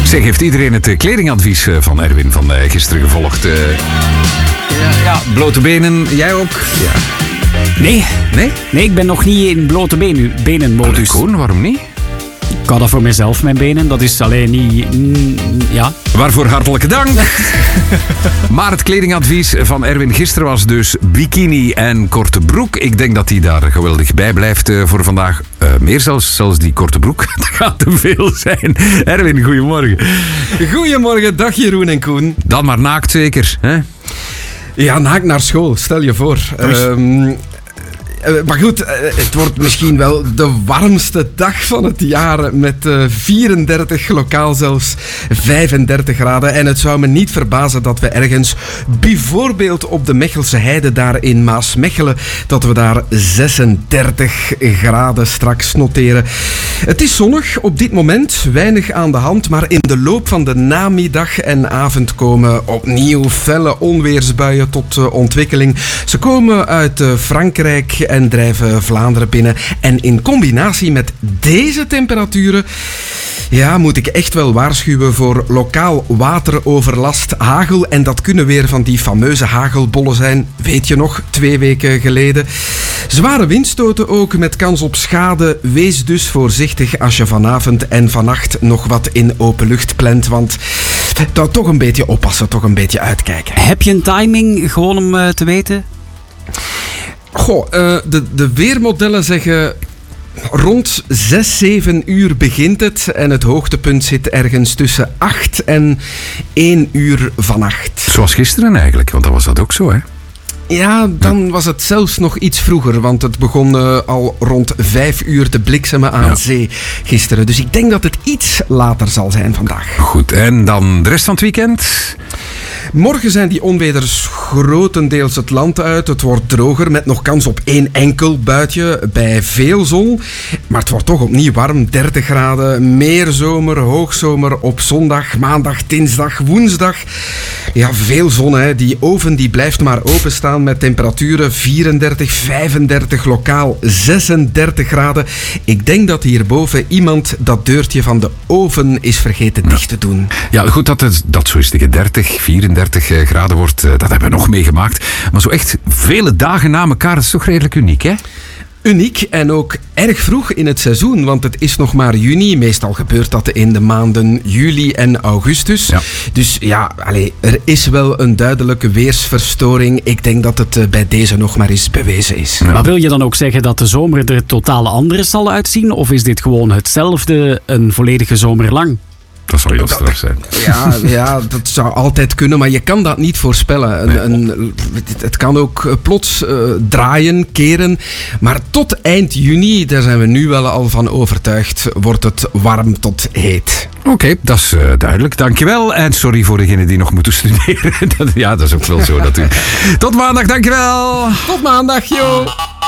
Zeg, heeft iedereen het kledingadvies van Erwin van gisteren gevolgd? Ja, blote benen, jij ook? Ja. Nee. Nee? Nee, ik ben nog niet in blote benenmodus. Koen, waarom niet? Ik hou dat voor mezelf, mijn benen. Dat is alleen niet... ja. Waarvoor hartelijke dank. Maar het kledingadvies van Erwin gisteren was dus bikini en korte broek. Ik denk dat hij daar geweldig bij blijft voor vandaag. Meer zelfs die korte broek. Dat gaat te veel zijn. Erwin, goedemorgen. Goedemorgen, dag Jeroen en Koen. Dan maar naakt zeker, hè? Ja, naakt naar school, stel je voor. Maar goed, het wordt misschien wel de warmste dag van het jaar met 34, lokaal zelfs 35 graden. En het zou me niet verbazen dat we ergens, bijvoorbeeld op de Mechelse Heide daar in Maasmechelen, dat we daar 36 graden straks noteren. Het is zonnig op dit moment, weinig aan de hand, maar in de loop van de namiddag en avond komen opnieuw felle onweersbuien tot ontwikkeling. Ze komen uit Frankrijk en drijven Vlaanderen binnen. En in combinatie met deze temperaturen, ja, moet ik echt wel waarschuwen voor lokaal wateroverlast, hagel. En dat kunnen weer van die fameuze hagelbollen zijn. Weet je nog, 2 weken geleden. Zware windstoten ook met kans op schade. Wees dus voorzichtig als je vanavond en vannacht nog wat in open lucht plant. Want toch een beetje oppassen, toch een beetje uitkijken. Heb je een timing, gewoon om te weten? Goh, de weermodellen zeggen rond 6-7 uur begint het en het hoogtepunt zit ergens tussen 8 en 1 uur vannacht. Zoals gisteren eigenlijk, want dan was dat ook zo, hè? Ja, dan was het zelfs nog iets vroeger, want het begon al rond 5 uur te bliksemen aan zee gisteren. Dus ik denk dat het iets later zal zijn vandaag. Goed, en dan de rest van het weekend? Morgen zijn die onweders grotendeels het land uit. Het wordt droger met nog kans op 1 enkel buitje bij veel zon. Maar het wordt toch opnieuw warm, 30 graden. Meer zomer, hoogzomer op zondag, maandag, dinsdag, woensdag. Ja, veel zon, hè. Die oven die blijft maar openstaan met temperaturen 34, 35, lokaal 36 graden. Ik denk dat hierboven iemand dat deurtje van de oven is vergeten dicht te doen. Ja, goed dat zo is tegen 30, 34 graden wordt. Dat hebben we nog meegemaakt. Maar zo echt vele dagen na elkaar, dat is toch redelijk uniek, hè? Uniek en ook erg vroeg in het seizoen, want het is nog maar juni. Meestal gebeurt dat in de maanden juli en augustus. Ja. Dus ja, er is wel een duidelijke weersverstoring. Ik denk dat het bij deze nog maar eens bewezen is. Ja. Maar wil je dan ook zeggen dat de zomer er totaal anders zal uitzien? Of is dit gewoon hetzelfde een volledige zomer lang? Dat zou heel straf zijn. Ja, dat zou altijd kunnen, maar je kan dat niet voorspellen. Het kan ook plots draaien, keren. Maar tot eind juni, daar zijn we nu wel al van overtuigd, wordt het warm tot heet. Oké, dat is duidelijk. Dankjewel. En sorry voor degenen die nog moeten studeren. Dat is ook wel zo natuurlijk. Tot maandag, dankjewel. Tot maandag, joh.